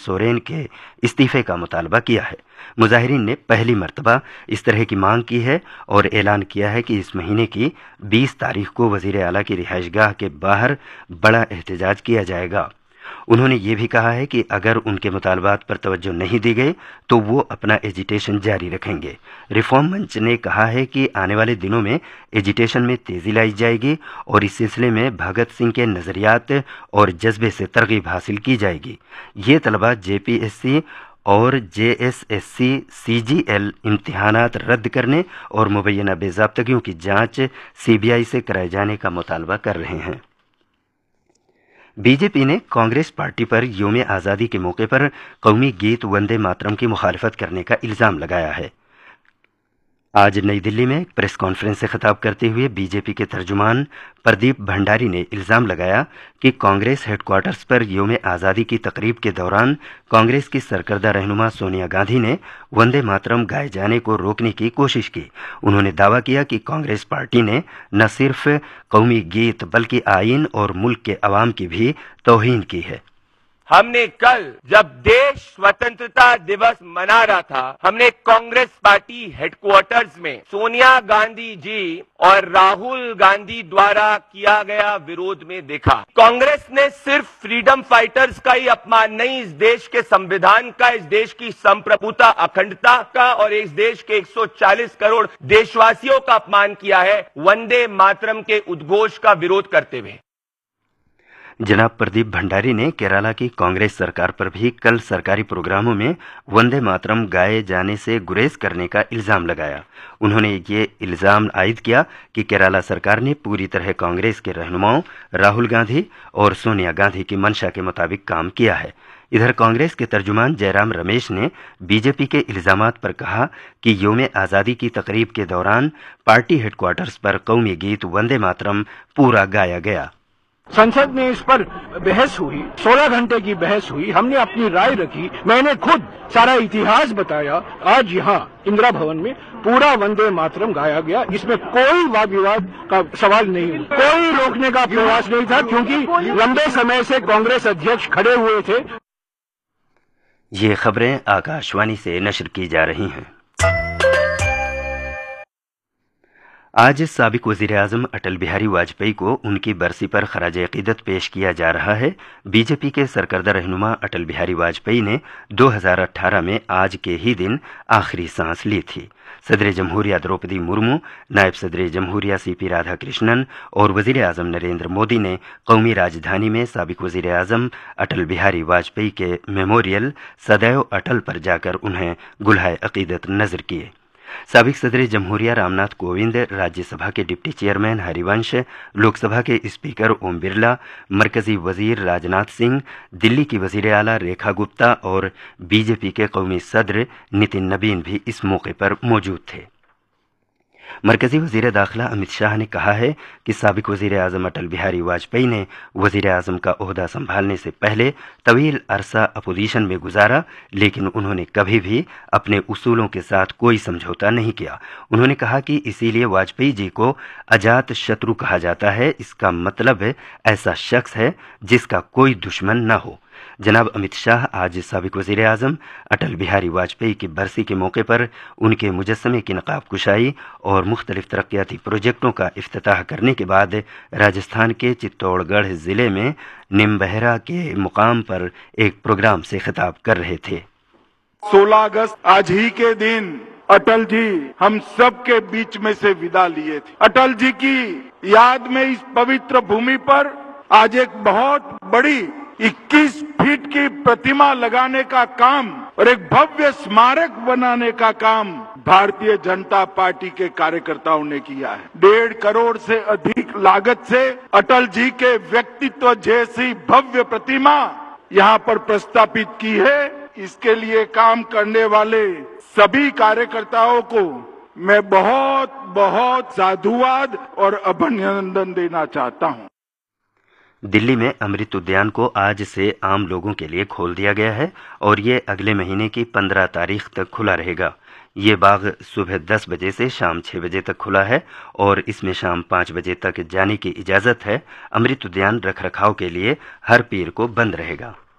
سورین کے استعفے کا مطالبہ کیا ہے۔ مظاہرین نے پہلی مرتبہ اس طرح کی مانگ کی ہے اور اعلان کیا ہے کہ اس مہینے کی 20 تاریخ کو وزیر اعلیٰ کی رہائش گاہ کے باہر بڑا احتجاج کیا جائے گا۔ انہوں نے یہ بھی کہا ہے کہ اگر ان کے مطالبات پر توجہ نہیں دی گئی تو وہ اپنا ایجیٹیشن جاری رکھیں گے۔ ریفارم منچ نے کہا ہے کہ آنے والے دنوں میں ایجیٹیشن میں تیزی لائی جائے گی اور اس سلسلے میں بھگت سنگھ کے نظریات اور جذبے سے ترغیب حاصل کی جائے گی۔ یہ طلبہ جے پی ایس سی اور جے ایس ایس سی سی جی ایل امتحانات رد کرنے اور مبینہ بے ضابطگیوں کی جانچ سی بی آئی سے کرائے جانے کا مطالبہ کر رہے ہیں۔ بی جے پی نے کانگریس پارٹی پر یوم آزادی کے موقع پر قومی گیت وندے ماترم کی مخالفت کرنے کا الزام لگایا ہے۔ آج نئی دلی میں ایک پریس کانفرنس سے خطاب کرتے ہوئے بی جے پی کے ترجمان پردیپ بھنڈاری نے الزام لگایا کہ کانگریس ہیڈ کوارٹرز پر یوم آزادی کی تقریب کے دوران کانگریس کی سرکردہ رہنما سونیا گاندھی نے وندے ماترم گائے جانے کو روکنے کی کوشش کی۔ انہوں نے دعویٰ کیا کہ کانگریس پارٹی نے نہ صرف قومی گیت بلکہ آئین اور ملک کے عوام کی بھی توہین کی ہے۔ ہم نے کل جب دیش سوتنترتا دیوس منا رہا تھا، ہم نے کانگریس پارٹی ہیڈ کوارٹرز میں سونیا گاندھی جی اور راہل گاندھی دوارا کیا گیا ویرودھ میں دیکھا۔ کانگریس نے صرف فریڈم فائٹرز کا ہی اپمان نہیں، اس دیش کے سمویدھان کا، اس دیش کی سمپربھوتا اکھنڈتا کا اور اس دیش کے 140 کروڑ دیش واسیوں کا اپمان کیا ہے وندے ماترم کے ادگھوش کا ویرودھ کرتے ہوئے۔ جناب پردیپ بھنڈاری نے کیرالہ کی کانگریس سرکار پر بھی کل سرکاری پروگراموں میں وندے ماترم گائے جانے سے گریز کرنے کا الزام لگایا۔ انہوں نے یہ الزام عائد کیا کہ کیرالہ سرکار نے پوری طرح کانگریس کے رہنماؤں راہل گاندھی اور سونیا گاندھی کی منشا کے مطابق کام کیا ہے۔ ادھر کانگریس کے ترجمان جے رام رمیش نے بی جے پی کے الزامات پر کہا کہ یوم آزادی کی تقریب کے دوران پارٹی ہیڈ کوارٹرز پر قومی گیت وندے ماترم پورا گایا گیا۔ संसद में इस पर बहस हुई, 16 घंटे की बहस हुई, हमने अपनी राय रखी, मैंने खुद सारा इतिहास बताया। आज यहाँ इंदिरा भवन में पूरा वंदे मातरम गाया गया, इसमें कोई वाद विवाद का सवाल नहीं हुआ, कोई रोकने का प्रयास नहीं था, क्योंकि लंबे समय से कांग्रेस अध्यक्ष खड़े हुए थे। ये खबरें आकाशवाणी से नशर की जा रही हैं। آج سابق وزیر اعظم اٹل بہاری واجپئی کو ان کی برسی پر خراج عقیدت پیش کیا جا رہا ہے۔ بی جے پی کے سرکردہ رہنما اٹل بہاری واجپئی نے 2018 میں آج کے ہی دن آخری سانس لی تھی۔ صدر جمہوریہ دروپدی مرمو، نائب صدر جمہوریہ سی پی رادھا کرشنن اور وزیر اعظم نریندر مودی نے قومی راجدھانی میں سابق وزیر اعظم اٹل بہاری واجپئی کے میموریل سدیو اٹل پر جا کر انہیں گلہائے عقیدت نذر کیے۔ سابق صدر جمہوریہ رام ناتھ کووند، راجیہ سبھا کے ڈپٹی چیئرمین ہری ونش، لوک سبھا کے اسپیکر اوم برلا، مرکزی وزیر راج ناتھ سنگھ، دلی کی وزیر اعلیٰ ریکھا گپتا اور بی جے پی کے قومی صدر نتن نبین بھی اس موقع پر موجود تھے۔ مرکزی وزیر داخلہ امت شاہ نے کہا ہے کہ سابق وزیر اعظم اٹل بہاری واجپئی نے وزیر اعظم کا عہدہ سنبھالنے سے پہلے طویل عرصہ اپوزیشن میں گزارا، لیکن انہوں نے کبھی بھی اپنے اصولوں کے ساتھ کوئی سمجھوتا نہیں کیا۔ انہوں نے کہا کہ اسی لیے واجپئی جی کو اجات شترو کہا جاتا ہے، اس کا مطلب ایسا شخص ہے جس کا کوئی دشمن نہ ہو۔ جناب امت شاہ آج سابق وزیر اعظم اٹل بہاری واجپئی کی برسی کے موقع پر ان کے مجسمے کی نقاب کشائی اور مختلف ترقیاتی پروجیکٹوں کا افتتاح کرنے کے بعد راجستھان کے چتوڑ گڑھ ضلع میں نمبہرا کے مقام پر ایک پروگرام سے خطاب کر رہے تھے۔ 16 اگست آج ہی کے دن اٹل جی ہم سب کے بیچ میں سے ودا لیے تھے۔ اٹل جی کی یاد میں اس پوتر بھومی پر آج ایک بہت بڑی 21 فٹ کی پرتما لگانے کا کام اور ایک بھویہ اسمارک بنانے کا کام بھارتیہ جنتا پارٹی کے کارکرتاؤں نے کیا ہے۔ 1.5 کروڑ سے ادھک لاگت سے اٹل جی کے ویکتتو جیسی بھویہ پرتما یہاں پر پرستاپت کی ہے۔ اس کے لیے کام کرنے والے سبھی کارکرتاؤں کو میں بہت بہت سادھوواد اور ابھینندن دینا چاہتا ہوں۔ دلی میں امرت ادیان کو آج سے عام لوگوں کے لیے کھول دیا گیا ہے اور یہ اگلے مہینے کی 15 تاریخ تک کھلا رہے گا۔ یہ باغ صبح 10 بجے سے شام 6 بجے تک کھلا ہے اور اس میں شام 5 بجے تک جانے کی اجازت ہے۔ امرت ادیان رکھ رکھاؤ کے لیے ہر پیر کو بند رہے گا۔